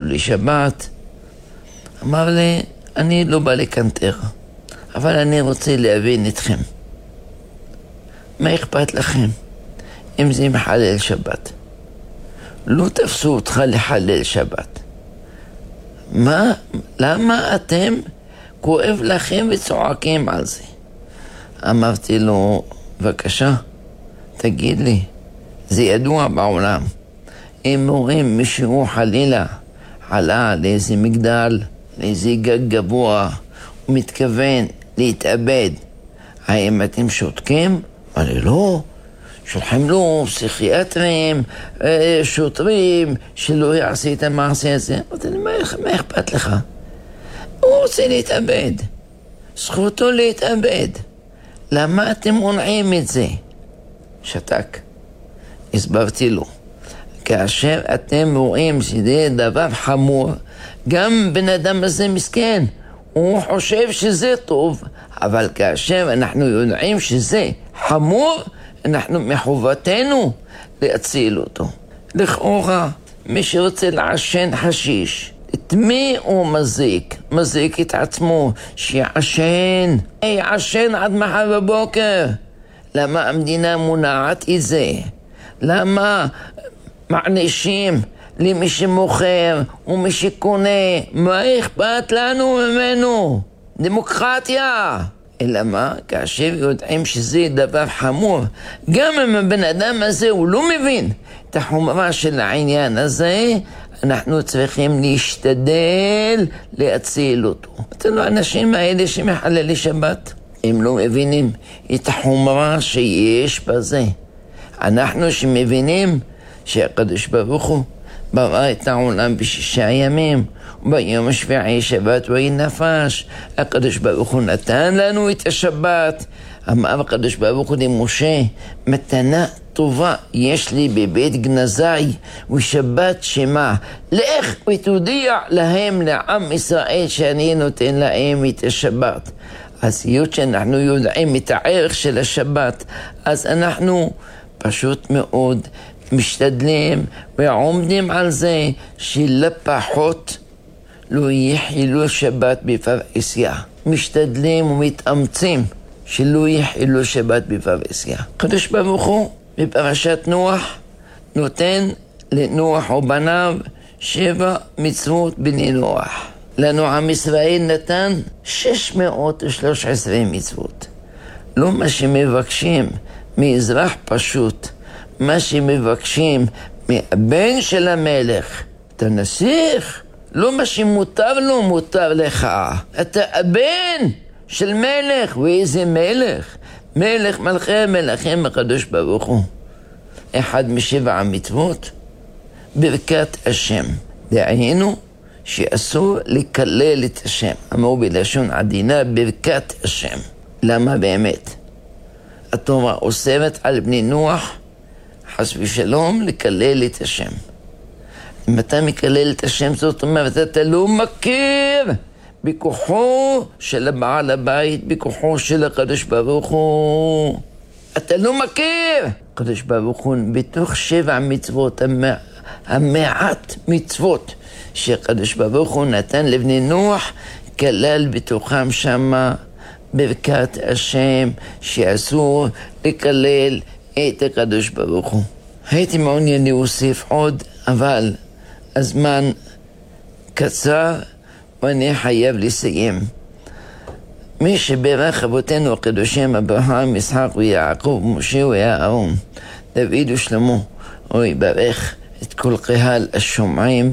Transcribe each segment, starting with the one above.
לי שבת. אמר לי, אני לא בא לקנטר, אבל אני רוצה להבין אתכם. מה אכפת לכם אם זה מחלל שבת? לא תפסו אותך לחלל שבת. למה אתם כואב לכם וצועקים על זה? אמרתי לו, בבקשה, תגיד לי, זה ידוע בעולם. אם רואים מישהו חלילה עלה לאיזה מגדל, לאיזה גג גבוה, הוא מתכוון להתאבד, האם אתם שותקים? אמרתי, לא. שולחים לו פסיכיאטרים, שוטרים, שלא יעשה את המעשה הזה. אמרתי, מה אכפת לך? הוא רוצה להתאבד. זכותו להתאבד. למה אתם מונעים את זה? שתק. הסברתי לו. כאשר אתם רואים שזה דבר חמור, גם בן אדם הזה מסכן. הוא חושב שזה טוב, אבל כאשר אנחנו יודעים שזה חמור, אנחנו מחובתנו להציל אותו. לכאורה, מי שרוצה לעשן חשיש, את מי הוא מזיק? מזיק את עצמו, שיעשן. יעשן עד מחר בבוקר. למה המדינה מונעת את זה? למה מענישים למי שמוכר ומי שקונה? מה אכפת לנו ממנו? דמוקרטיה. אלא מה? כאשר יודעים שזה דבר חמור, גם אם הבן אדם הזה הוא לא מבין את החומרה של העניין הזה, אנחנו צריכים להשתדל להציל אותו. אתם לא האנשים האלה שמחללי שבת, הם לא מבינים את החומרה שיש בזה. אנחנו שמבינים שהקדוש ברוך הוא ברא את העולם ב6 ימים, וביום השביעי שבת ויהי נפש. הקדוש ברוך הוא נתן לנו את השבת. אמר הקדוש ברוך הוא למשה, מתנה טובה יש לי בבית גנזי, ושבת שמה, לך ותודיע להם, לעם ישראל, שאני נותן להם את השבת. אז היות שאנחנו יודעים את הערך של השבת, אז אנחנו פשוט מאוד משתדלים ועומדים על זה שלפחות לא יהיה חילול שבת בפרהסיה. משתדלים ומתאמצים שלא יהיה חילול שבת בפרהסיה. הקדוש ברוך הוא בפרשת נוח נותן לנוח ובניו 7 מצוות בני נוח. לנו עם ישראל נתן 613 מצוות. לא מה שמבקשים מאזרח פשוט, מה שמבקשים מהבן של המלך, אתה נסיך, לא מה שמותר לו מותר לך. אתה הבן של מלך, ואיזה מלך? מלך מלכי המלכים הקדוש ברוך הוא. אחד מ7 המצוות, ברכת השם. דהיינו שאסור לקלל את השם. אמרו בלשון עדינה ברכת השם. למה באמת? התורה אוסרת על בני נוח חס ושלום לקלל את השם. אם אתה מקלל את השם, זאת אומרת, אתה לא מכיר בכוחו של הבעל הבית, בכוחו של הקדוש ברוך הוא. אתה לא מכיר. הקדוש ברוך הוא בתוך 7 מצוות, המעט מצוות שהקדוש ברוך הוא נתן לבני נוח, כלל בתוכם שמה ברכת השם, שאסור לקלל את הקדוש ברוך הוא. הייתי מעוניין להוסיף עוד, אבל הזמן קצר ואני חייב לסיים. מי שברך אבותינו הקדושים אברהם, יצחק ויעקב, משה ואהרון, דוד ושלמה, הוא יברך את כל קהל השומעים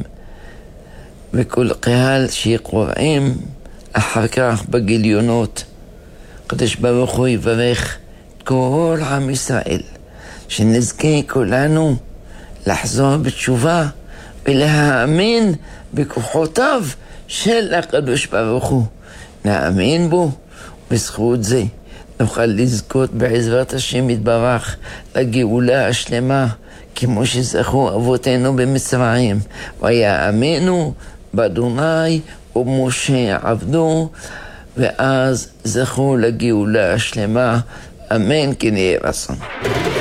וכל קהל שקוראים אחר כך בגיליונות. הקדוש ברוך הוא יברך את כל עם ישראל, שנזכה כולנו לחזור בתשובה ולהאמין בכוחותיו של הקדוש ברוך הוא. נאמין בו, בזכות זה נוכל לזכות בעזרת השם יתברך לגאולה השלמה, כמו שזכו אבותינו במצרים, ויאמינו באדוני ומשה עבדו, ואז זכו לגאולה השלמה. אמן כן יהי רצון.